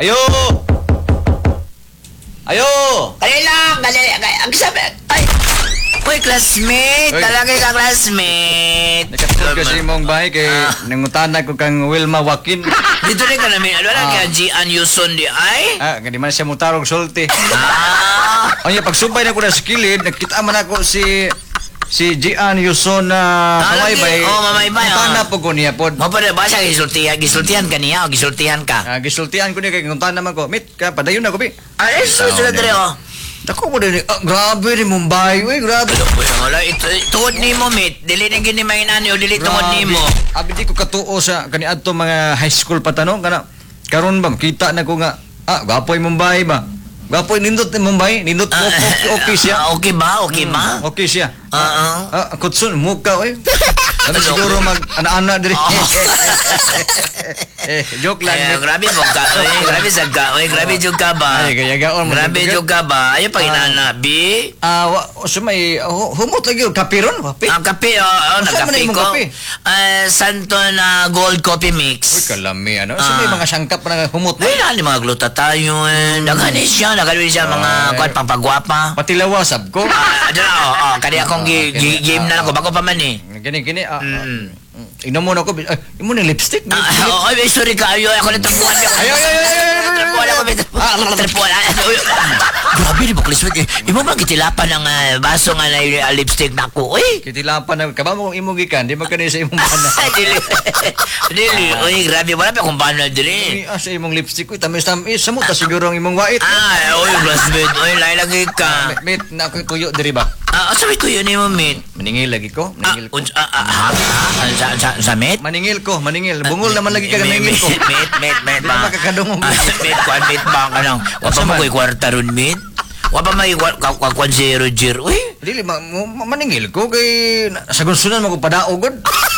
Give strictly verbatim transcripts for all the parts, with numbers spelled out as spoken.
Ayo! Ayo! Dali lang, dali lang. Ang sabi, ay. Uy, classmate. Uy. Talaga ka, classmate. Nakatulog kasi mong bahay kay Ah. nangutana ko kang Wilma Joaquin. Dito rin ka namin. Ano lang Ah. kaya Gian Yuson di ay? Ah, hindi man siya mutarong sulti. Ah. Ang iya, pagsubay na ko na sa kilid, nakita man ako si si Gian Yuson na Ah, kamaybay. lagi. Oh, mamaybay, ah. Ngutana po ko niya po. Mo pa rin ba siya gisultihan? Gisultihan ka niya o gisultihan ka? Ah, gisultihan ko niya kay ngutana naman ko. Mit, ka, padayon na ko, bi. Ay, susunod rin oh. Dako mo din, ah, grabe ni Mumbai, uy, grabe. Ano po yung wala? Ito, tuod ni mo, mate. Dili na gini mainani o dili tuod ni mo. Abi di ko katuo sa kaniadto mga high school pa tanong kana. Karon ba kita na ko nga ah gapoy Mumbai ba? Gapoy nindot ni Mumbai, nindot Ah, okay, okay siya. ah, okay ba? Okay Mm, ba? Okay siya. Ah, Ah, kutsun muka oy. Ano siguro mag ana-ana diri. Oh. Eh, joke lang. Ay, Mit. grabe mo ka. Oy, grabe sa ka. Oy, grabe jud ka ba? Ay, kaya gaon mo. Grabe jud ka ba? Ayo pag inana, bi. Ah, wa sumay hu- humot lagi og kapiron, kape. Ang kape, oh, oh Saan man nagkape imong ko. kape? Ah, Santo na Gold Coffee Uy, Mix. kalami ano. Sumay Ah. mga sangkap na humot. Ay, nani mga glutathione. Dagani siya, dagani siya mga Ay. kwan pangpagwapa. Pati lawasab ko. Ah, dala, oh, oh, kani akong gi- gi- game na ako bago pa man eh. Gini gini ah. Mm. Inom mo na ko. Ay, imo ni lipstick. Ah, oh, ay, sorry ka, ayo, ako natrapuan niya. Ay, ay, ay, ay, ay, ay, Natrapuan ako, may Ah, natrapuan. Grabe, di ba, Cliswit? Imo bang kitilapan ng ah, baso nga na uh, lipstick na ako? Uy! Kitilapan na kaba mo imo gikan, di magkano sa imong bana. Dili. Dili. Uy, grabe, wala pa akong banal dili. Ay, ah, sa imong lipstick ko tamis tamis sa mo ta siguro ang imong wait. Ah, uy, classmate. Uy, lain lagi ka. Met na ako tuyo diri ba? Ah, sabi ko yun mo, mate. Maningil lagi ko, Ah, maningil ko. uns- ah, ah, ha? Ah, sa, sa, sa mate? Maningil ko, maningil. Bungol naman lagi ka maningil ko. Mate, mate, mate, Di ba? na makakadungog. Ah, mate, kwan, mate ba ka lang? Wa pa mo ko'y kwarta ron, mate? Wa pa may kwan si Roger, uy? Dili ma, ma- maningil ko kay na- sa gunsunan mo ko padaogod.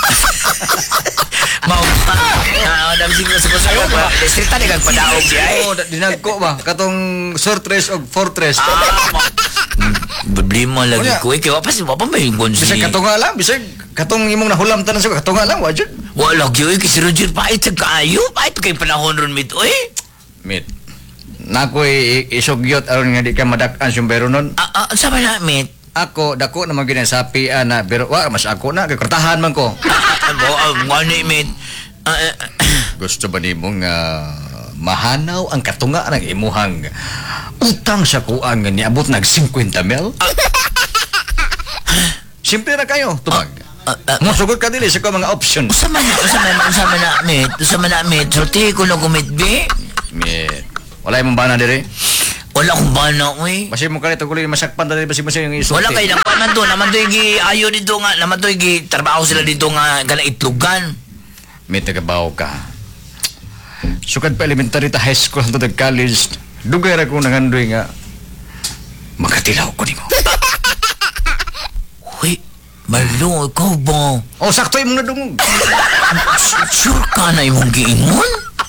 Mau pa. Ah, dami siguro sa kusa ko. Distrita ni kag padaog di ay. Oh, da- dinagko ba katong sortress og fortress. Ah, ma- Hmm, problema lagi Unya. ko. Eh, kaya pa si Papa may gon si... Bisag katunga lang, bisag katong imong nahulam tanan sa katunga lang, wa jud. Wala lagi, oy. Kasi Roger, pait sa kaayo. Pait kay panahon ron, mit, oy. Mit. Nakoy isugyot aron nga di ka madak-an sumbero nun. Ah, ah, sama na, mit. Ako dako naman ginasapi na pero wa mas ako na kay kortahan man ko. Ah, ah, ah, ngani, mit. Ah, ah, Gusto ba nimong uh, mahanaw ang katunga ng imuhang utang sa kuan nga niabot nag fifty mil? Simple na kayo, tubag. ah, ah, Musugod ka dili sa ko mga options. Usama na, usama na, usama na, mit. Usama na, mit. Sorte ko na kumit, bi. Mit. Wala imong bana diri. Wala akong bana, oy. Basi mo kanito kulit masakpan dali basi mo sa yung isulti. Wala kay nang panan doon. Naman do'y gi ayo dito nga. Naman do'y gi trabaho sila dito nga kana itlugan. May tagabaw ka. Sukad pa elementary ta high school to college. Dugay ra ko nangandoy nga makatilaw ko nimo. Uy, malo, ikaw ba? Oh, sakto imong nadungog. Sure ka na imong giingon?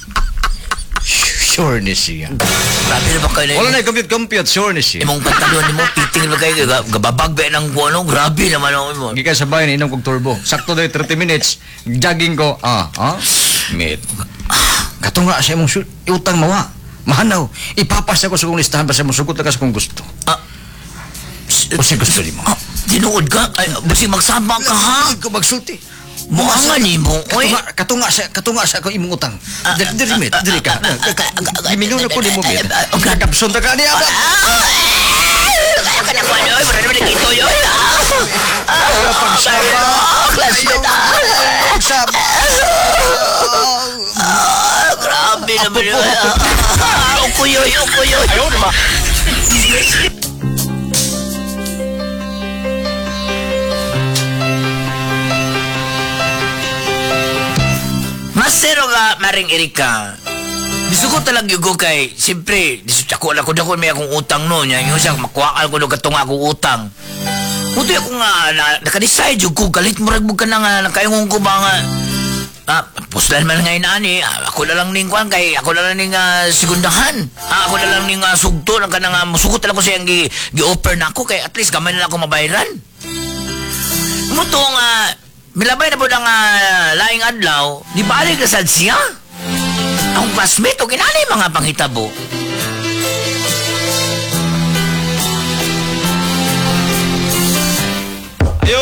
Sure ni siya. Grabe na ba kayo na Wala na compute compute sure ni siya. imong pantalon mo, piting na ba kayo? Ga- Gababag ba ng ano? Grabe naman ako mo. Gikan sa bahay inom kog turbo. Sakto dai thirty minutes jogging ko. Ah, ah. Mate. Katunga sa imong shoot, utang mawa. Mahanaw. Ipapas ako sa kong listahan basta mo sugot ka sa kung gusto. Ah, O sa gusto nimo. ah, tinuod ka? Ay, basi magsama ka ha? Ko magsulti. Muangan ni mo, oy. Katunga, katunga sa katunga sa ko imong utang. Dili dili met, dili ka. Gimingaw na ko nimo met. Kakapson ta ka niya ba? Kaya ka na mo, oy. Marami na dito, oy. Pagsama. Classmate, ah. Pagsama. Ah, grabe naman yun. Ah, ukuyoy, ukuyoy. Ayaw na ba? Masero nga, Maring Erika. Gusto ko talaga yung kay, siyempre, ako lang ko na ko may akong utang no, niya, yung siya, makuhaan ko na katong akong utang. Buti ako nga, na, nakadecide yung ko, galit mo ragbog ka na nga, nakayungon ko ba nga, ah, puslan man ngayon ani, ah, ako na lang ning kwan kay, ako na lang ning uh, segundahan. Ah, ako na lang ning uh, sugto, lang ka na nga, musugot talaga ko siyang gi- gi-offer na ako, kay at least gamay na lang ako mabayaran. Muto nga, milabay na po ng uh, laing adlaw, di balik na sad siya. Ang classmate o kinanay mga panghitabo. Ayo!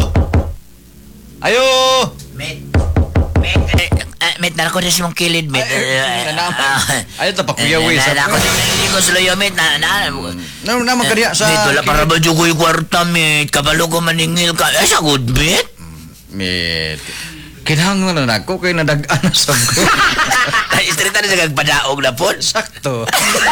Ayo! Mate. Mate. Eh, eh, mate, narako na si mong kilid, mate. Ay, ay, Eh, nanaman. ah, Ayaw ta pa kuya eh, Wiz. na- Narako na hindi ko suluyo, mate. Na, na, Naman naman ka diya sa... Mate, wala para ba dyan ko yung kwarta, mate? Kabalo ko maningil ka. Eh, sa good, mate? Mit. Kinahanglan na ako kay nadagaan na sa ko. Ay, istrita na sa kagpadaog na po. Sakto.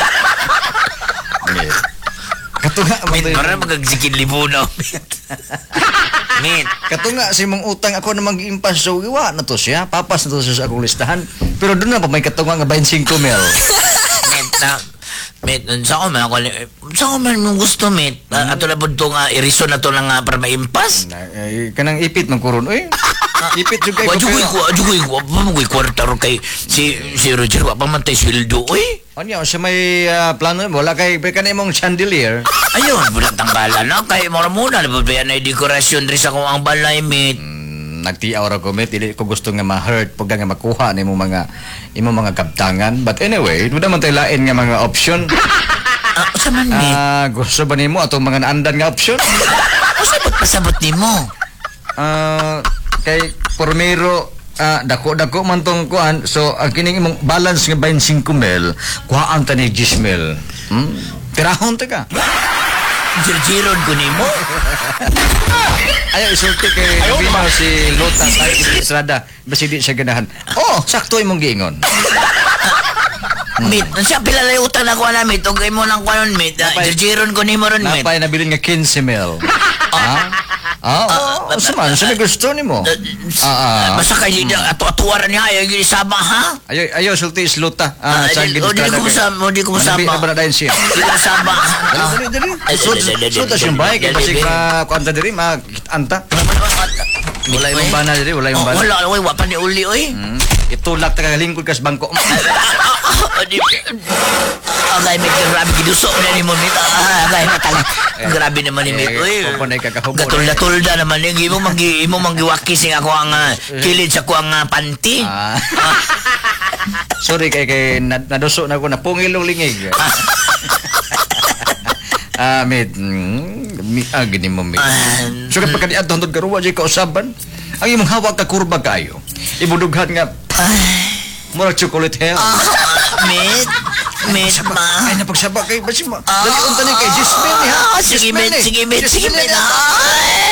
Mit. Katunga Mate, man para magagsikin libuno, mate. Mate. Katunga si mong utang ako na mag-impas so iwa na to siya. Papas na to siya sa akong listahan. Pero doon na pa may katunga nga twenty-five mil. Mate, na... Mate, sa ko man ako... Sa ko man mong gusto, mate. Uh, ato na po ito nga, iriso na to lang nga para maimpas. Na, eh, kanang ipit ng kuron. Uy, ipit yung kay Wa jugoy pero- ko, jugoy ko, pa mo kwarta ro kay si si Roger wa pa man tay sweldo oy. Ano siya may ah, plano wala kay kay kanay mong chandelier. Ayun, budak tanggala na kay mura muna na ba na dekorasyon ri sa kong ang balay mate. Mm, nagtiaw ra ko met dili ko gusto nga ma-hurt pag nga makuha nimo mga imo mga kabtangan. But anyway, wala man tay lain nga mga option. Ah, sa man mate. Ah, gusto ba nimo atong mga naandan nga option? Usa ba pasabot nimo? Ah, kay primero ah, dako-dako man tong kuan. So ang kining imong balance nga twenty-five mil, kuhaan ta ni ten mil. Hmm? Tirahon ta ka. Jirjiron ko nimo. Ayaw isulti kay Vino si Lota sa Estrada. Basi di siya ganahan. Oh, sakto imong giingon. Mate, siya pila lay utang na ko na mate, ug imo nang kuan mate. Ah, Napay- Jirjiron ko nimo ron mate. Napay nabilin nga fifteen mil. Ah? Ah, oh, suman, sa may gusto nimo. Ah, ah. Basta kay di ato-atuwaran niya ay gisama ha. Ayaw, ayaw sulti is Lota. Ah, Ah, sa di- oh, di ko masama, di ko masama. Nabi na ba na dahil siya? Di ko masama. Dali, dali, dali. Ay, Sud, dali, dali, sud, dali, siyang bahay. Kaya dali, kasi dali. ma, kuanta diri, ma, anta. Wala yung bana diri, wala yung Oh, bana. wala, oy, wa pa ni uli, oy. Hmm. Itulak ta kalingkod kas bangko. Agay, may grabe giduso na ni mo, Mit. Agay, matali. Grabe naman ni Mit, Eh, oy. kukunay ka kahubo. Gatulda-tulda naman, eh. Imo mangi, imo manggiwaki sing ako ang ah, kilid sa ko ang ah, panty. Ah. Sorry kay kay nad- naduso na ko na pungilong lingig. Ah, mid. Mm, mi ah, gini mo mid. Ah, So kapag kadi adto hantod karuwa jay kausaban, ang imong hawak ka kurba kayo. Ibudughan nga mura chocolate hair. Ah, Mit. Mit, ma. Ay napagsaba kay basi mo. Ah, Dali unta ni kay Jasmine ni ha. Sige, Mit. Sige, Mit. Sige, Mit. Ah.